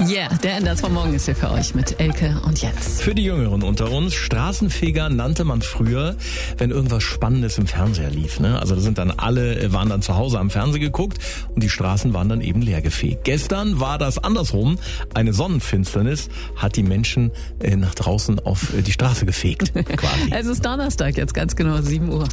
Yeah, der NDR 2 Morgen ist hier für euch mit Elke und Jens. Für die Jüngeren unter uns, Straßenfeger nannte man früher, wenn irgendwas Spannendes im Fernseher lief. Ne? Also da sind dann waren dann zu Hause am Fernseher geguckt und die Straßen waren dann eben leergefegt. Gestern war das andersrum. Eine Sonnenfinsternis hat die Menschen nach draußen auf die Straße gefegt. Quasi. Es ist Donnerstag, jetzt ganz genau 7 Uhr.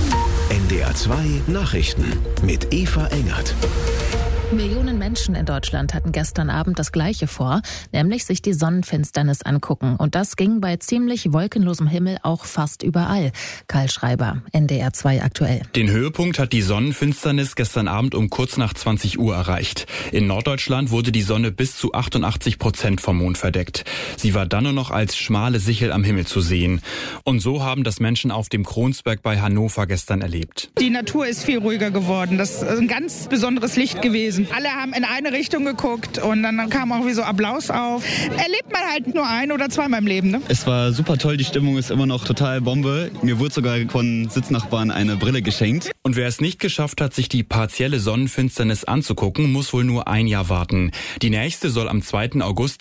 NDR 2 Nachrichten mit Eva Engert. Millionen Menschen in Deutschland hatten gestern Abend das Gleiche vor, nämlich sich die Sonnenfinsternis angucken. Und das ging bei ziemlich wolkenlosem Himmel auch fast überall. Karl Schreiber, NDR 2 aktuell. Den Höhepunkt hat die Sonnenfinsternis gestern Abend um kurz nach 20 Uhr erreicht. In Norddeutschland wurde die Sonne bis zu 88% vom Mond verdeckt. Sie war dann nur noch als schmale Sichel am Himmel zu sehen. Und so haben das Menschen auf dem Kronsberg bei Hannover gestern erlebt. Die Natur ist viel ruhiger geworden. Das ist ein ganz besonderes Licht gewesen. Alle haben in eine Richtung geguckt und dann kam auch wie so Applaus auf. Erlebt man halt nur ein- oder zweimal im Leben, ne? Es war super toll, die Stimmung ist immer noch total Bombe. Mir wurde sogar von Sitznachbarn eine Brille geschenkt. Und wer es nicht geschafft hat, sich die partielle Sonnenfinsternis anzugucken, muss wohl nur ein Jahr warten. Die nächste soll am 2. August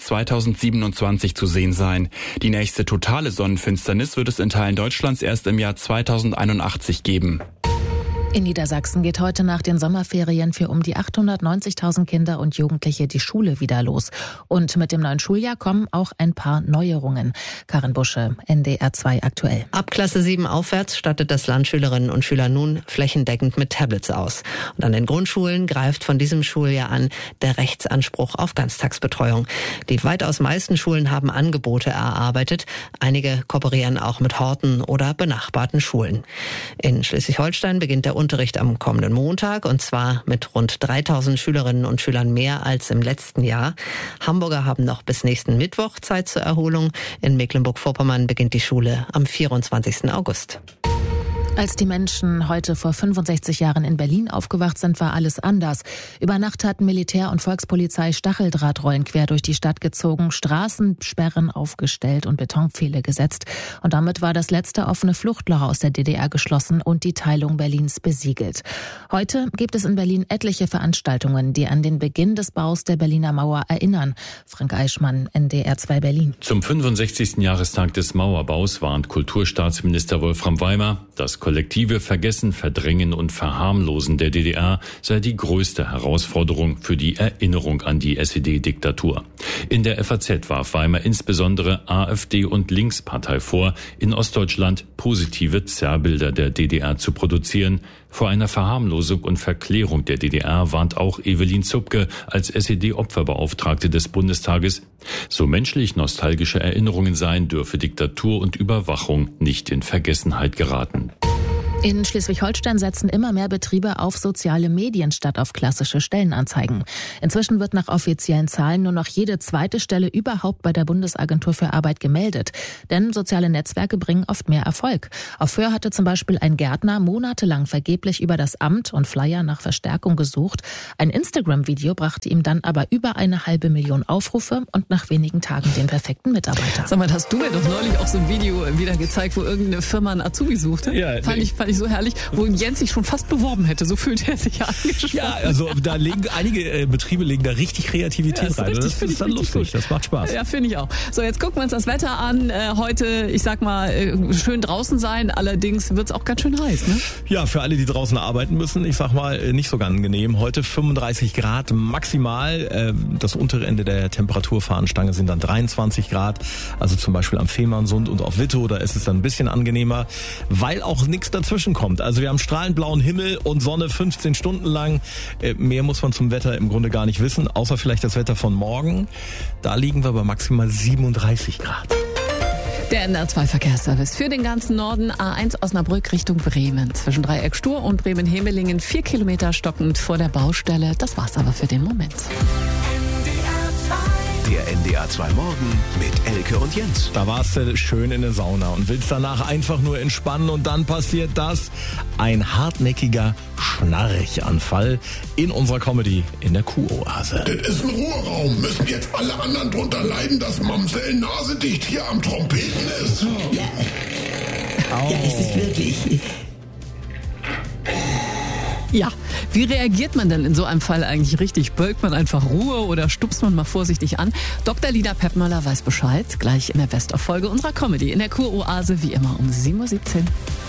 2027 zu sehen sein. Die nächste totale Sonnenfinsternis wird es in Teilen Deutschlands erst im Jahr 2081 geben. In Niedersachsen geht heute nach den Sommerferien für um die 890.000 Kinder und Jugendliche die Schule wieder los. Und mit dem neuen Schuljahr kommen auch ein paar Neuerungen. Karin Busche, NDR 2 aktuell. Ab Klasse 7 aufwärts stattet das Land Schülerinnen und Schüler nun flächendeckend mit Tablets aus. Und an den Grundschulen greift von diesem Schuljahr an der Rechtsanspruch auf Ganztagsbetreuung. Die weitaus meisten Schulen haben Angebote erarbeitet. Einige kooperieren auch mit Horten oder benachbarten Schulen. In Schleswig-Holstein beginnt der Unterricht am kommenden Montag und zwar mit rund 3.000 Schülerinnen und Schülern mehr als im letzten Jahr. Hamburger haben noch bis nächsten Mittwoch Zeit zur Erholung. In Mecklenburg-Vorpommern beginnt die Schule am 24. August. Als die Menschen heute vor 65 Jahren in Berlin aufgewacht sind, war alles anders. Über Nacht hatten Militär und Volkspolizei Stacheldrahtrollen quer durch die Stadt gezogen, Straßensperren aufgestellt und Betonpfähle gesetzt. Und damit war das letzte offene Fluchtloch aus der DDR geschlossen und die Teilung Berlins besiegelt. Heute gibt es in Berlin etliche Veranstaltungen, die an den Beginn des Baus der Berliner Mauer erinnern. Frank Eichmann, NDR 2 Berlin. Zum 65. Jahrestag des Mauerbaus warnt Kulturstaatsminister Wolfram Weimer, das kollektive Vergessen, Verdrängen und Verharmlosen der DDR sei die größte Herausforderung für die Erinnerung an die SED-Diktatur. In der FAZ warf Weimer insbesondere AfD und Linkspartei vor, in Ostdeutschland positive Zerrbilder der DDR zu produzieren. Vor einer Verharmlosung und Verklärung der DDR warnt auch Evelyn Zupke als SED-Opferbeauftragte des Bundestages. So menschlich nostalgische Erinnerungen seien, dürfe Diktatur und Überwachung nicht in Vergessenheit geraten. In Schleswig-Holstein setzen immer mehr Betriebe auf soziale Medien statt auf klassische Stellenanzeigen. Inzwischen wird nach offiziellen Zahlen nur noch jede zweite Stelle überhaupt bei der Bundesagentur für Arbeit gemeldet. Denn soziale Netzwerke bringen oft mehr Erfolg. Auf Föhr hatte zum Beispiel ein Gärtner monatelang vergeblich über das Amt und Flyer nach Verstärkung gesucht. Ein Instagram-Video brachte ihm dann aber über 500.000 Aufrufe und nach wenigen Tagen den perfekten Mitarbeiter. Sag mal, hast du mir doch neulich auch so ein Video wieder gezeigt, wo irgendeine Firma einen Azubi suchte? Ja, fand ich so herrlich, wo Jens sich schon fast beworben hätte. So fühlt er sich ja angesprochen. Ja, also da legen einige Betriebe legen da richtig Kreativität rein. Das ist dann lustig, das macht Spaß. Ja, finde ich auch. So, jetzt gucken wir uns das Wetter an. Heute, ich sag mal, schön draußen sein. Allerdings wird's auch ganz schön heiß, ne? Ja, für alle, die draußen arbeiten müssen, ich sag mal, nicht so ganz angenehm. Heute 35 Grad maximal. Das untere Ende der Temperaturfahnenstange sind dann 23 Grad. Also zum Beispiel am Fehmarnsund und auf Wittow, da ist es dann ein bisschen angenehmer, weil auch nichts dazwischen kommt. Also wir haben strahlend blauen Himmel und Sonne 15 Stunden lang. Mehr muss man zum Wetter im Grunde gar nicht wissen, außer vielleicht das Wetter von morgen. Da liegen wir bei maximal 37 Grad. Der NDR 2 Verkehrsservice für den ganzen Norden. A1 Osnabrück Richtung Bremen. Zwischen Dreieck Stur und Bremen-Hemelingen 4 Kilometer stockend vor der Baustelle. Das war's aber für den Moment. Der NDR 2 Morgen mit Elke und Jens. Da warst du schön in der Sauna und willst danach einfach nur entspannen und dann passiert das. Ein hartnäckiger Schnarchanfall in unserer Comedy in der Kuhoase. Das ist ein Ruheraum. Müssen jetzt alle anderen drunter leiden, dass Mamsell nasedicht hier am Trompeten ist? Ja, ja, ist es wirklich. Ja, Wie reagiert man denn in so einem Fall eigentlich richtig? Bölkt man einfach Ruhe oder stupst man mal vorsichtig an? Dr. Lina Peppmöller weiß Bescheid, gleich in der Best-of-Folge unserer Comedy in der Kuroase, wie immer um 7:17 Uhr.